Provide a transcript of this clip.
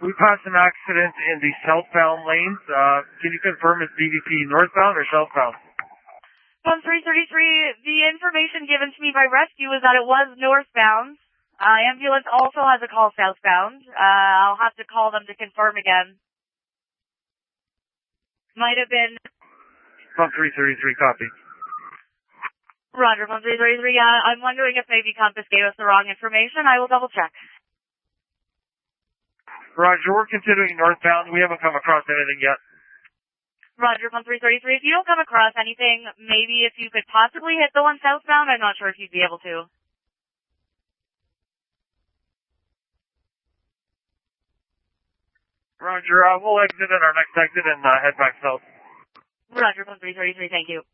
We passed an accident in the southbound lanes. Can you confirm it's DVP northbound or southbound? 1333, the information given to me by rescue is that it was northbound. Ambulance also has a call southbound. I'll have to call them to confirm again. Might have been... 1333, copy. Roger, 1333. I'm wondering if maybe Compass gave us the wrong information. I will double check. Roger, we're continuing northbound. We haven't come across anything yet. Roger, 1333. If you don't come across anything, maybe if you could possibly hit the one southbound, I'm not sure if you'd be able to. Roger, we'll exit at our next exit and head back south. Roger, 1333. Thank you.